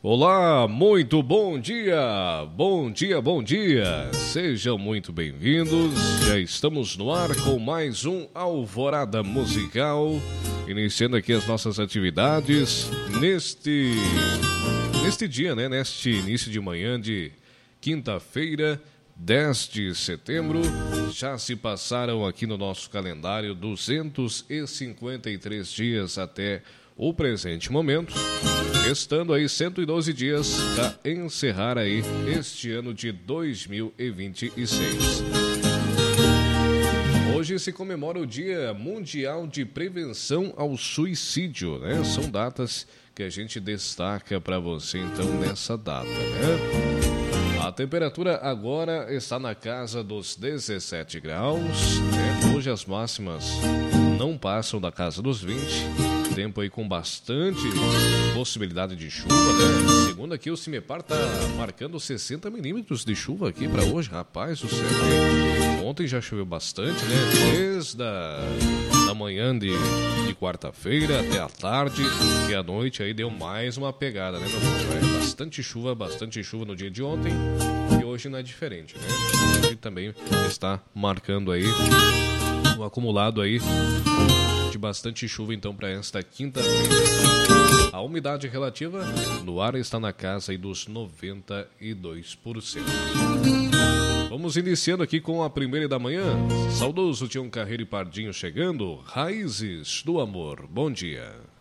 Olá, muito bom dia! Bom dia, bom dia! Sejam muito bem-vindos. Já estamos no ar com mais um Alvorada Musical, iniciando aqui as nossas atividades neste dia, né? Neste início de manhã de quinta-feira, 10 de setembro. Já se passaram aqui no nosso calendário 253 dias até o presente momento, restando aí 112 dias para encerrar aí este ano de 2026. Hoje se comemora o Dia Mundial de Prevenção ao Suicídio, né? São datas que a gente destaca para você então nessa data, né? A temperatura agora está na casa dos 17 graus, né? Hoje as máximas não passam da casa dos 20. Tempo aí com bastante possibilidade de chuva, né? Segundo aqui, o CIMEPAR tá marcando 60 milímetros de chuva aqui para hoje, rapaz do céu. Ontem já choveu bastante, né? Desde da manhã de quarta-feira até a tarde, e à noite aí deu mais uma pegada, né, meu povo? Bastante chuva no dia de ontem, e hoje não é diferente, né? Hoje também está marcando aí um acumulado aí de bastante chuva, então, para esta quinta-feira. A umidade relativa no ar está na casa aí dos 92%. Vamos iniciando aqui com a primeira da manhã. Saudoso Tião Carreiro e Pardinho chegando. Raízes do Amor. Bom dia.